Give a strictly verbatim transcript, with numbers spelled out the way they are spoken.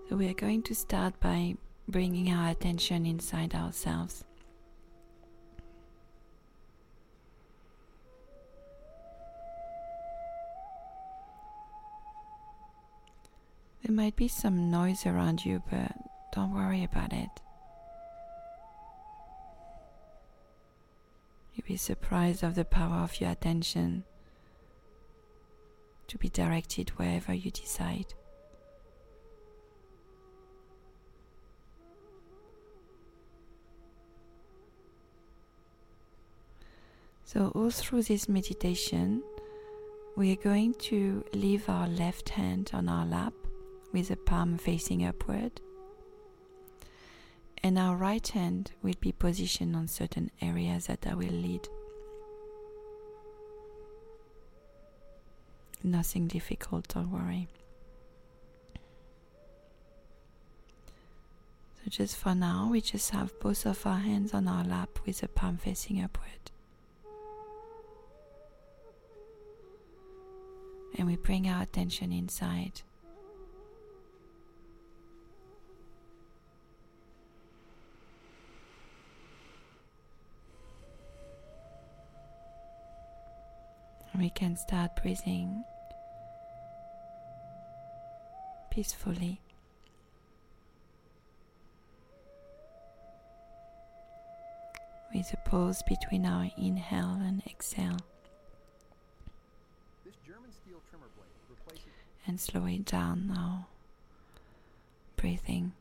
So we are going to start by bringing our attention inside ourselves. There might be some noise around you, but don't worry about it. You'll be surprised of the power of your attention to be directed wherever you decide. So all through this meditation, we are going to leave our left hand on our lap with the palm facing upward, and our right hand will be positioned on certain areas that I will lead. Nothing difficult, don't worry. So just for now, we just have both of our hands on our lap with the palm facing upward. And we bring our attention inside. And we can start breathing peacefully. With a pause between our inhale and exhale. And slow it down now, breathing.